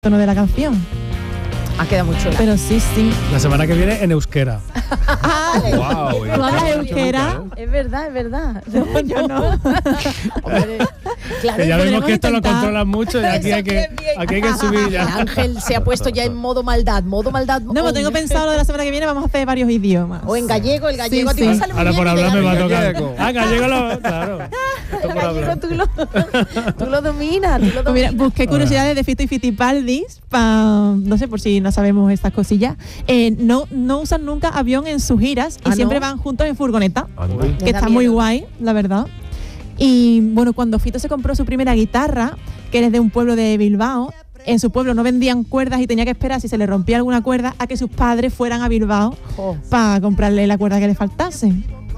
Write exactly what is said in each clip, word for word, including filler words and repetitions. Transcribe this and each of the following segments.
tono de la canción. Ha quedado muy chula. Pero sí, sí. La semana que viene en euskera. Ah, Wow, ¿tú hablas euskera? Es verdad, es verdad. No, yo no. Hombre, claro, Que ya vemos podremos que esto lo intentar. controlan mucho y aquí hay que, aquí hay que subir ya. Ángel se ha puesto ya en modo maldad, modo maldad. No, pero tengo pensado lo de la semana que viene, vamos a hacer varios idiomas. O en gallego, el gallego Sí, a ti te sí. sale muy Ahora bien por y hablar me va a gallego. tocar. Ah, gallego lo. Claro. Esto El por gallego hablar. tú lo, tú lo dominas, tú lo Pues mira, dominas. busqué curiosidades de Fito y Fitipaldis, pa, no sé por si no sabemos estas cosillas. Eh, no, no usan nunca avión en sus giras y ¿Ah, siempre no? van juntos en furgoneta, Anda. Me que da está muy miedo. guay, la verdad. Y bueno, cuando Fito se compró su primera guitarra, que es de un pueblo de Bilbao, en su pueblo no vendían cuerdas y tenía que esperar, si se le rompía alguna cuerda, a que sus padres fueran a Bilbao Jo. para comprarle la cuerda que le faltase.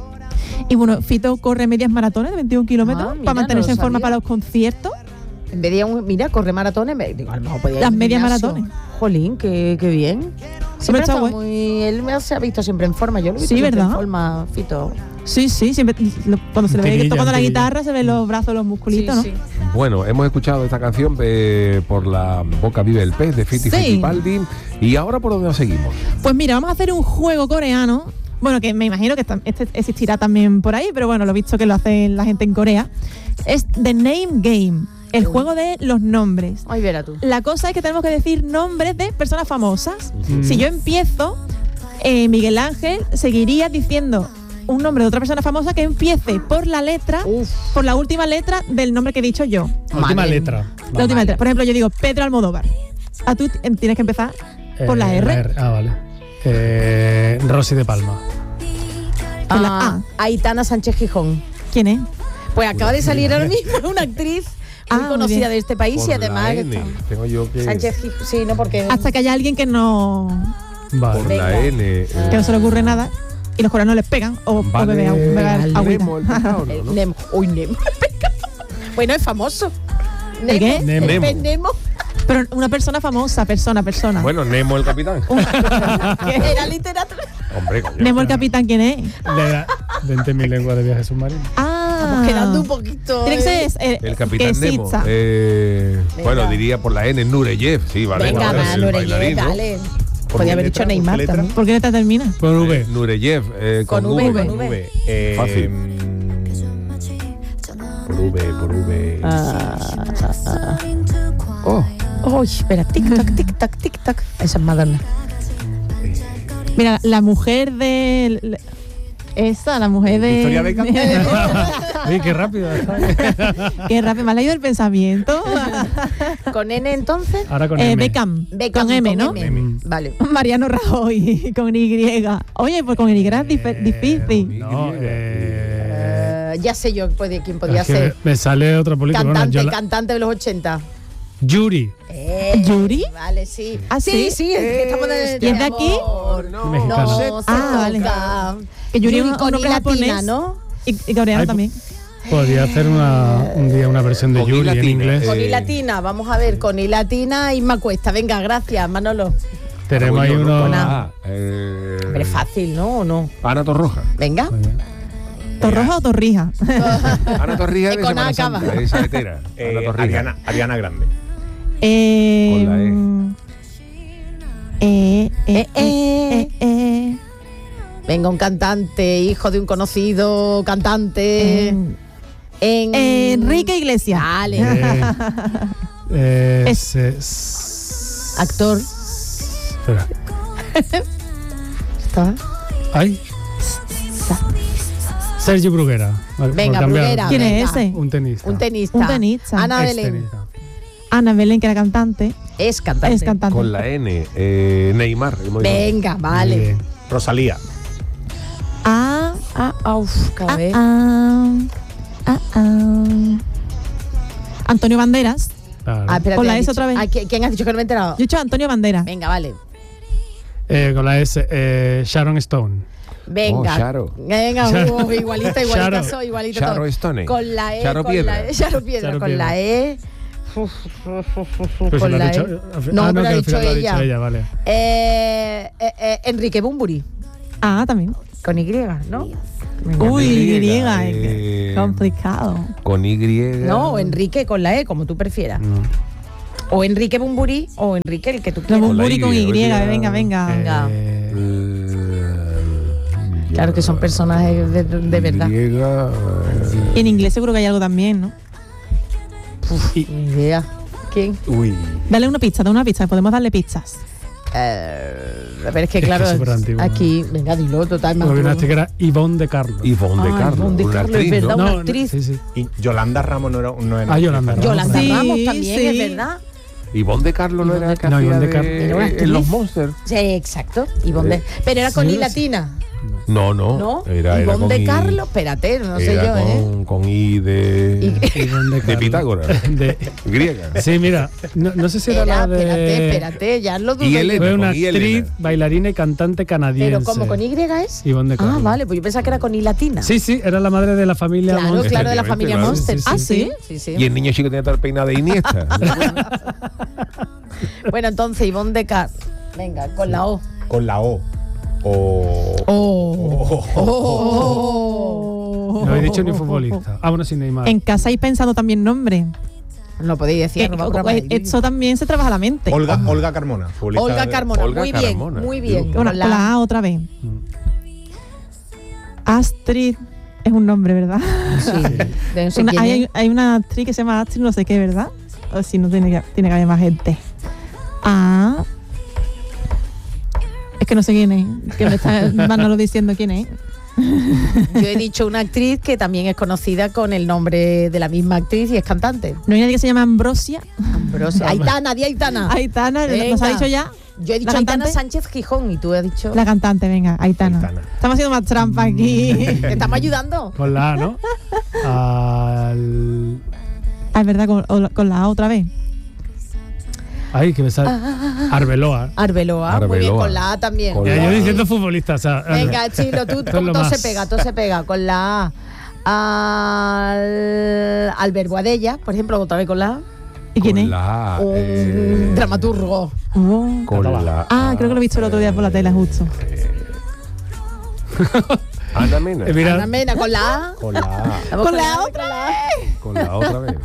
Y bueno, Fito corre medias maratones de veintiún kilómetros Ah, mira, para mantenerse no en lo forma sabía. para los conciertos. En vez de un, mira, corre maratones, me, digo, a lo mejor podía ir Las a un medias gimnasio. maratones. Jolín, qué, qué bien. Siempre Hombre, ha está estado guay. muy, él me ha- se ha visto siempre en forma, yo lo he visto Sí, siempre ¿verdad? en forma, Fito. Sí, sí, siempre, lo- cuando se le ve Tirilla, tocando la tirilla. guitarra se ven los brazos, los musculitos, Sí, ¿no? sí. Bueno, hemos escuchado esta canción eh, por La Boca Vive el Pez de Fiti Sí. Fitipaldi. ¿Y ahora por dónde nos seguimos? Pues mira, vamos a hacer un juego coreano. Bueno, que me imagino que tam- este existirá también por ahí, pero bueno, lo he visto que lo hace la gente en Corea. Es The Name Game, el juego de los nombres. Ay, verá tú. La cosa es que tenemos que decir nombres de personas famosas. Mm. Si yo empiezo, eh, Miguel Ángel seguiría diciendo un nombre de otra persona famosa que empiece por la letra, Uf. por la última letra del nombre que he dicho yo. La última Madre. letra. La última letra. Por ejemplo, yo digo Pedro Almodóvar. A tú t- tienes que empezar por la Eh, R. Ah, vale. Eh, Rosy de Palma. Por la Ah, Aitana Sánchez Gijón. ¿Quién es? Pues acaba de salir ahora mismo una actriz muy Ah, muy conocida bien. de este país Por y además la que N. está- Tengo yo que... Sánchez Gijón, sí, no porque Hasta que haya alguien que no, Vale. Por Venga. la N. eh, que no se le ocurre nada y los coreanos les pegan o, o vale beben agua- beber el agüita. Nemo, el pescado, ¿no? el ¿no? Nemo. Uy, Nemo. Bueno, es famoso. ¿El qué? Nemo. Nemo. El Nemo. Pero una persona famosa, persona, persona. Bueno, Nemo el capitán. Era literatura. Hombre, coño. Nemo el capitán, ¿quién es? Le da veinte mil lenguas de viaje submarino. Ah, Estamos quedando un poquito. tiene que ser eh. es- eh, El capitán que Nemo. exista. Eh, Venga. bueno, diría por la N, Nureyev. Sí, vale. Venga, vale, va, el Nureyev, bailarín, ¿no? dale. ¿Por Podía qué haber letra? dicho Neymar ¿Por qué letra? también. ¿Por qué letra termina? Por V. Eh, Nureyev. eh, Con con, V, V. con V. Eh, Fácil. Por V, por V. Ah, ah, ah. Oh, Uy, espera, tic tac, tic tac, tic tac. Esa es Madonna. Mira, la mujer de... Esa, la mujer de... Victoria Beckham. Uy, qué rápido. Qué rápido, me ha leído el pensamiento. ¿Con N entonces? Ahora con Eh, M. Beckham, Beckham, con M, ¿no? M. Vale. Mariano Rajoy, con Y. Oye, pues con Y es dif- Eh, difícil. No, eh, Eh, ya sé yo puede- quién podría es que ser. me sale otro político. Bueno, Cantante, yo la- cantante de los ochenta. Yuri. Eh, ¿Yuri? Vale, sí. ¿Ah, sí? Sí, sí, es que estamos de, ¿Y es de aquí? amor. no. Mexicano. No, se Ah, vale. toca. Que Yuri es un con nombre I latina, japonés. ¿no? Y, y coreano Ay, también. Podría hacer una, un día una versión de Con I Yuri en latina, inglés. Con Eh, I latina, vamos a ver, con I latina, Isma Cuesta. Venga, gracias, Manolo. Tenemos ahí Coño, no, uno. con A. Eh, Hombre, fácil, ¿no? ¿O no? Ana Torroja. Venga. ¿Torroja o torrija? Ana Torrija Que de con Semana A acaba. Santa, de saletera. Eh, Ana Torrija. Ariana, Ariana Grande. eh, Con la eh, eh, Eh, eh, eh, eh, Venga, un cantante, hijo de un conocido cantante. eh, en... Enrique Iglesias. Dale. Eh, eh, Es- se- s- Actor. Espera. ¿Está? Ay. Sergio Bruguera. Vale, por Venga, cambiar. Bruguera. ¿Quién es venga. ese? Un tenista. Un tenista. Un tenista. Ana Ex Belén. tenista. Ana Belén, que era cantante. Es cantante. Es cantante. Con la N. Eh, Neymar. hemos dicho. Venga, Muy vale. bien. Rosalía. Ah, Ah, ah, uf, ah, a ver. ah, ah, ah. Antonio Banderas. Claro. Ah, espérate, Con la has S dicho- otra vez. ah, ¿qui- ¿Quién has dicho que no me he enterado? Yo he dicho Antonio Banderas. Venga, vale. Eh, con la S. eh, Sharon Stone. Venga. Oh, Charo. Venga, Charo. uh, igualita, igualita Charo. soy, igualita. Charo todo. Stone. Con la E, Charo con Piedra. la E, Charo Piedra, Charo con Piedra. la E. Uf, uf, uf, uf, uf, Pues con lo ha la dicho- E. al fi- No, ah, pero que ha al dicho final lo ha ella. dicho ella, vale. Eh, eh, eh, Enrique Bumburi. Ah, también. Con Y, ¿no? Uy, Y, griega. eh, Complicado. Con Y. No, Enrique con la E, como tú prefieras. No. O Enrique Bunbury o Enrique, el que tú Los quieras. Bunbury con Y, Y, venga, venga. Venga. Eh, Eh, Claro que son personajes de, de verdad. Griega, Y en inglés seguro que hay algo también, ¿no? Ni idea. ¿Quién? Uy. Dale una pista, da una pista, podemos darle pistas. Eh, a ver, es que Es que claro, es súper antiguo, aquí, venga, dilo, total. más Porque una tú. chica era Ivonne de Carlos. Ivonne de Ay, Carlos. Ivonne de una Carlos, actriz, es verdad. ¿no? Una actriz. Sí, sí. Y Yolanda Ramos no era, no era Ah, Yolanda Ramos. Yolanda Sí, Ramos también, sí. es verdad. Ivonne de Carlos no Ivonne era de que Carlos. No, hacía Ivonne de de- Carlos. Era una actriz. en los Monsters. Sí, exacto. Ivonne de- Pero era con Sí, I latina, No, no. ¿no? Era, era Ivonne con de I- Carlos, espérate, no sé era yo, ¿eh? con, con I de, Ivonne de de Carlos. Pitágoras. De- Griega. sí, mira, no, no sé si era, Espera, la de... espérate, espérate, ya lo dudo. Y yo. Elena. Fue una con I, actriz, Elena. bailarina y cantante canadiense. Pero como con Y es. Ivonne de Carlos. Ah, vale, pues yo pensaba que era con I latina. Sí, sí, era la madre de la familia Claro, Monster. claro, de la Efectivamente, familia claro. Monster. Sí, sí, Ah, sí. sí, sí, sí. Y el niño chico tenía tal peinado de Iniesta. Bueno, entonces Ivonne de Carlos. Venga, con la O. con la O. O. Oh. Oh. No he dicho ni futbolista. Ah, bueno, sí, Neymar. En casa hay pensado también nombre. No podéis decir. Que- arroba programa del Guiri. Eso también se trabaja la mente. Olga, Olga Carmona. futbolista Olga de- Carmona, Olga muy bien, Carmona. muy bien. Bueno, Con con la A otra vez. Astrid es un nombre, ¿verdad? Sí, de no sé Una- quién hay, es. hay una actriz que se llama Astrid, no sé qué, ¿verdad? O si no, tiene que, tiene que haber más gente. Ah. Es que no sé quién es. Que me está Manolo diciendo quién es. Yo he dicho una actriz que también es conocida con el nombre de la misma actriz y es cantante. No hay nadie que se llama Ambrosia. Ambrosia. Aitana, di Aitana. Aitana, ¿nos Venga. ha dicho ya? Yo he dicho ¿La Aitana cantante? Sánchez Gijón y tú has dicho. La cantante, venga, Aitana. Aitana. Estamos haciendo más trampa aquí. ¿Te estamos ayudando? Con la A, ¿no? Al... Ah, es verdad, con, o- con la A otra vez. Ay, que me sale. Arbeloa. Arbeloa, muy bien, Arbeloa. con la A también. Con Mira, la- yo diciendo futbolista, o sea. Venga, Chilo, tú, Esto es todo, lo todo se más. pega, todo se pega. Con la A. Al, al verbo Adella, por ejemplo, otra vez con la A. ¿Y quién Con es? la A, Un eh, dramaturgo. Oh. Con la Ah, creo que lo he visto el otro día por la tele, justo. Ana Mena. Eh, mira, Ana Mena, con la A. Con la A. Vamos Con la A, otra la A. Con la otra vez.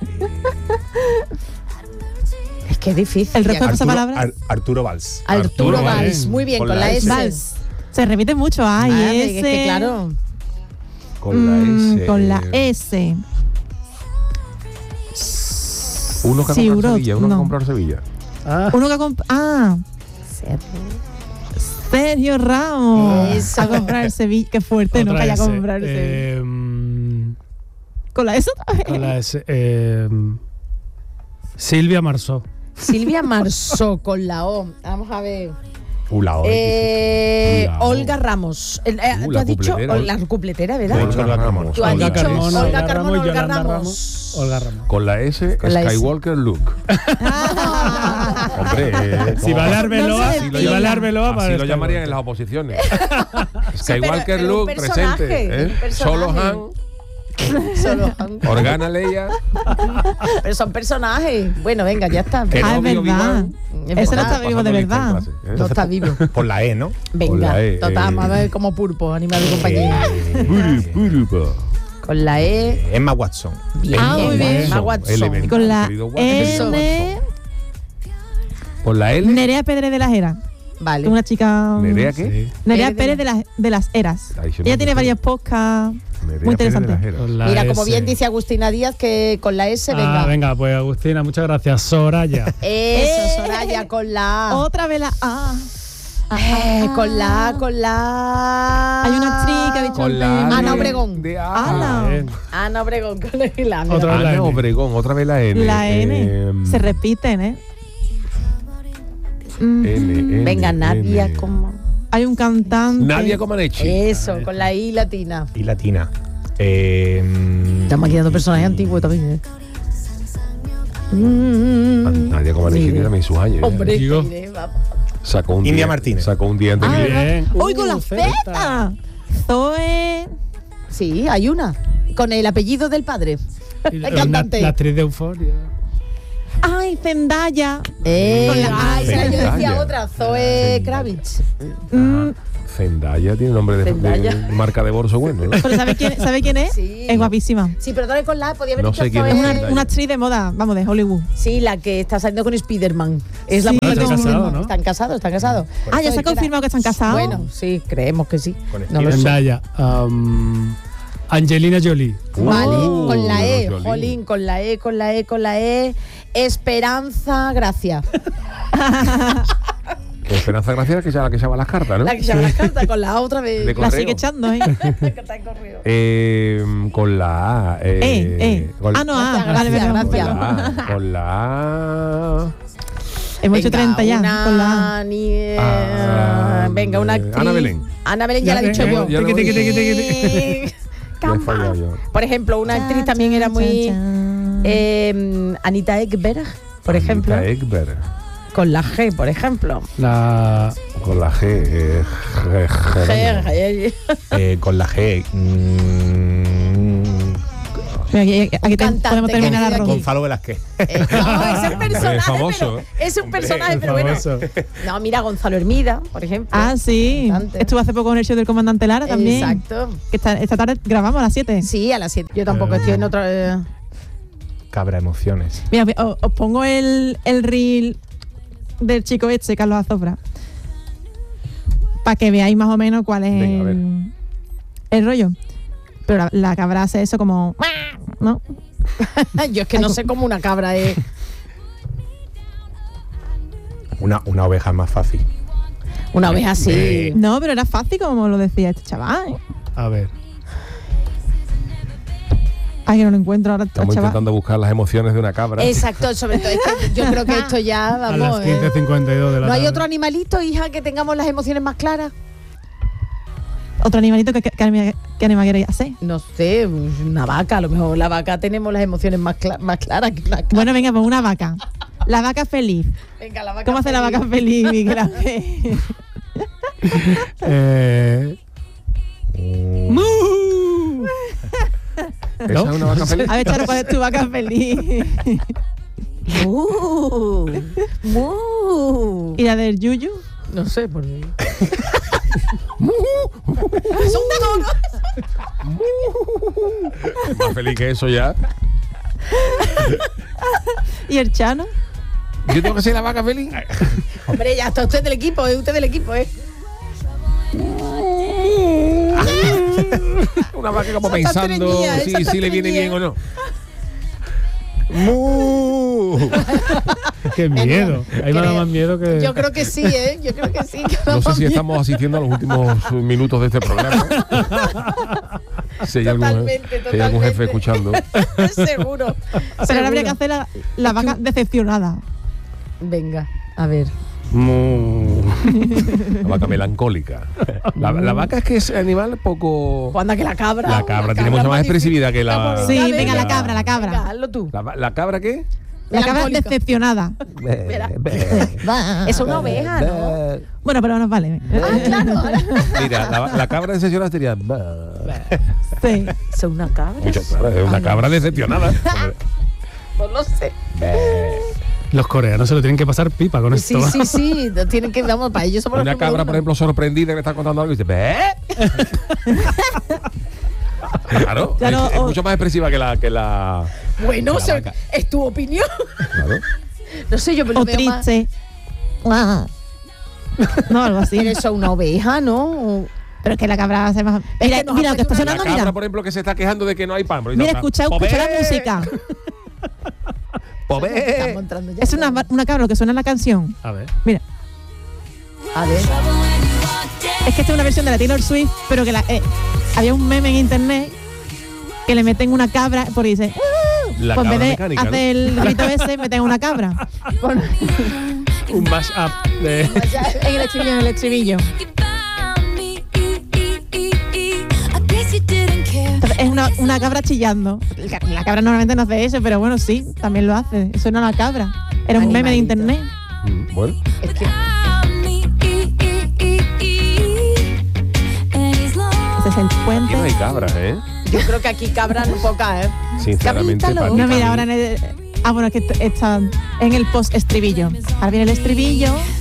Es que es difícil. El resto de Arturo, palabras. Ar- Arturo Valls. Arturo Arturo Valls, Valls. muy bien, Con con, la la S. Vals. Se repite mucho A y Ah, S. es que claro. Con la Mm, S. con la eh, S. Uno que ha comprado Siurot, Sevilla. Uno que ha no. comprado Sevilla. ah, Uno que ha comp- Ah, Sergio Ramos. Eso. A comprar el Sevilla. Qué fuerte, ¿no? otra Que haya S. comprado el Sevilla. Eh, mm, Con la S otra vez. con la S. Eh, Silvia Marsó. Silvia Marsó con la O. Vamos a ver. Uh, la O. Eh, La O. Olga Ramos. Eh, eh, Uh, tú la has dicho cupletera. Ol- la cupletera, ¿verdad? He dicho Olga Carmona. Tú has Olga dicho Carmona, Olga Carmona, Olga Yolanda Ramos. Olga Ramos. Con la S. Con la S. Skywalker Luke. Hombre, eh, Si va a dar Arbeloa, No se si depila. va a dar Arbeloa, así para lo estar llamarían bueno. en las oposiciones. pero- Skywalker pero un Luke personaje, presente. ¿eh? un personaje. Solo Han, Solo. Organa Leia, Pero son personajes. Bueno, venga, ya está. que Ah, no es vio verdad. Obi-Wan. Es Ese no verdad. está vivo de Pasando lista en verdad. clase, ¿eh? No está vivo. Por la E, ¿no? Venga, la E, total, eh. vamos a ver como pulpo, animal de compañía. Buru, buru, Con la E. Emma Watson. Bien, Ah, muy bien. Emma Watson. Elemental, Con la querido Watson. N. Por la L. Nerea Pérez de las Heras. Vale. Una chica. ¿Nerea qué? Sí. Nerea Pérez de Pérez de las, de las Eras. Está diciendo Ella tiene mucho. varios podcasts. Nerea Muy Pérez de interesante. las Heras. Con la Mira, como S. bien dice Agustina Díaz, que con la S, venga. Ah, venga, pues Agustina, muchas gracias. Soraya. Eso, Eh. Soraya, con la A. Otra vez la A. Eh, con la A, con la A. Hay una actriz que ha dicho Con la antes- A Ana de- Obregón. de Ana. Bien. Ana Obregón, con la A. Otra vez la Ana N. Obregón, otra vez la N. La N. Eh, Se repiten, ¿eh? Mm. N, N, Venga, Nadia, N. como. Hay un cantante. Nadia Comaneci. Eso, con la I latina. Y latina. Eh, Estamos maquillando personajes antiguos también, ¿eh? Mm. Nadia Comaneci Mire. tiene también sus años. ¿eh? Hombre, Digo. mire, vamos. Sacó un India día- Martínez. Sacó un día antes Ah, que- ¿verdad? Bien. ¡Uy, con Uh, la Z! Zoe. Sí, hay una. Con el apellido del padre. Y La la, cantante. la actriz de Euforia. ¡Ay, Zendaya! Eh, Con la A, ay, esa yo Zendaya. decía otra, Zoe Kravitz. Mm, Zendaya tiene nombre de, Zendaya. de marca de bolso bueno, ¿no? Pero ¿sabe quién, ¿sabe quién es? Sí. Es guapísima. Sí, pero dale con la podía haber No dicho sé quién Zoe. es Es una, Zendaya. una actriz de moda, vamos, de Hollywood. Sí, la que está saliendo con Spiderman. Es la Sí, mujer de están Spiderman. casados, ¿no? Están casados, están casados. Ah, ya se ha confirmado que están casados. Bueno, sí, creemos que sí. Con No lo sé. Zendaya. um, Angelina Jolie. Vale, Uh, con la E, Jolín. Jolín, con la E, con la E, con la E. Esperanza Gracia. Esperanza Gracia, que es la que llama las cartas, ¿no? La que llama las cartas con la otra vez. De La correo. sigue echando, ¿eh? que está en correo. Eh, con la A. Eh, Eh, eh. con- Ah, no, ah, Gracias, vale, gracias, vale, Con gracias. vale. la A. Con la A. Hemos hecho Venga, treinta ya. una Con la... ni- eh, Ah, venga, una eh, actriz. Ana Belén. Ana Belén ya, Ya, la he dicho eh, yo. ya lo hemos Tiqui, tiqui, tiqui, tiqui. Ya he Camba. fallado yo. Por ejemplo, una actriz también era muy. Eh, Anita Ekberg, por ejemplo. Anita Ekberg. Con la G, por ejemplo. La. Con la G. Eh, G- G, G- G, Eh, con la G. mm, Mira, Aquí, aquí te- Cantante, podemos terminar que la aquí. ronda. Gonzalo Velázquez. Eh, no, es el personaje. Es famoso, pero- ¿eh? es un personaje, El pero bueno. famoso. No, mira, Gonzalo Hermida, por ejemplo. Ah, sí. Cantante. Estuvo hace poco en el show del comandante Lara también. Exacto. Que esta, esta tarde grabamos a las siete. Sí, a las siete. Yo tampoco estoy en otra. eh, Cabra emociones. Mira, os, os pongo el, el reel del chico este, Carlos Azofra, para que veáis más o menos cuál es Venga, a ver. el, el rollo. Pero la, la cabra hace eso como... ¿no? Yo es que no sé cómo una cabra es. Una, una oveja es más fácil. Una oveja así. Eh. No, pero era fácil como lo decía este chaval. ¿eh? A ver. Ay, que no lo encuentro ahora. el Estamos chaval. intentando buscar las emociones de una cabra. Exacto, sobre todo. Es que yo creo que esto ya, A las vamos. quince eh. cincuenta y dos de la ¿No hay tarde. otro animalito, hija, que tengamos las emociones más claras? Otro animalito que, que, que, anima- que anima queréis hacer. No sé, una vaca. A lo mejor la vaca tenemos las emociones más, cla- más claras que una cabra. Bueno, venga, pues una vaca. La vaca feliz. Venga, la vaca. ¿Cómo hace la vaca feliz, Miguel Ángel? Eh, Mm. ¿Esa ¿No? es una vaca feliz? A ver, Charo, ¿cuál es tu vaca feliz? Mu, mu. ¿Y la del Yuyu? No sé, por qué. Más feliz que eso ya. ¿Y el Chano? Yo tengo que ser la vaca feliz. Hombre, ya está usted del equipo, es usted del equipo, ¿eh? Una vaca como Esa está pensando estreñida, esa si, está si le viene estreñida. bien o no. ¡Mu! qué miedo. Ahí me da Creo- más miedo que. Yo creo que sí, ¿eh? Yo creo que sí. que da No sé más si miedo. estamos asistiendo a los últimos minutos de este programa. Si hay algún, Totalmente, si hay algún jefe escuchando. Seguro. Pero ahora habría que hacer la, la vaca decepcionada. Venga, a ver. Mu. La vaca melancólica. La, la vaca es que es animal poco. Pues anda que la cabra. La cabra tiene mucha es más difícil. expresividad que la- pues Sí, venga, venga, la venga. cabra, la cabra. Venga, hazlo tú. ¿La, la cabra qué? La cabra Melancólica. decepcionada. Es una oveja, ¿no? Bueno, pero nos vale. Ah, claro. ahora- Mira, la, la cabra decepcionada sería. Sí. Es una cabra. Mucho, claro, es una cabra decepcionada. No lo sé. Los coreanos se lo tienen que pasar pipa con Sí, esto. sí, sí. Tienen que, vamos, para ellos somos los Una número cabra, uno. por ejemplo, sorprendida que le está contando algo y dice, ¿ve? Claro, Claro, es, es o- mucho más expresiva que la. Que la Bueno, La o sea, vaca. es tu opinión. claro. No sé, yo me lo O veo más. triste. No, algo así. Pero eso es una oveja, ¿no? Pero es que la cabra hace más. Es Mira, que nos mira ha lo que está puesto La sonando, cabra, mira. por ejemplo, que se está quejando de que no hay pan. pero dice Mira, otra, escucha, "Pobé, escucha la música. pobé". Estamos entrando ya. Es una, una cabra lo que suena en la canción. A ver. Mira, A ver. es que esta es una versión de la Taylor Swift, pero que la, eh, había un meme en internet que le meten una cabra porque dice. "Uh", La pues en cabra vez de mecánica, ¿no? hacer el grito ese, meten una cabra. Con- Un mashup de. en el estribillo, en el estribillo. Entonces, es una, una cabra chillando. La, la cabra normalmente no hace eso, pero bueno, sí, también lo hace. Eso no es una cabra. Era un meme de Animalito. internet. Mm, Bueno, Es que Ese es el puente. aquí no hay cabras, ¿eh? yo creo que aquí cabran pocas, ¿eh? Sinceramente, Cabrita para loca. mí- No, mira, ahora en el. Ah, bueno, es que est- está en el post estribillo. Ahora viene el estribillo.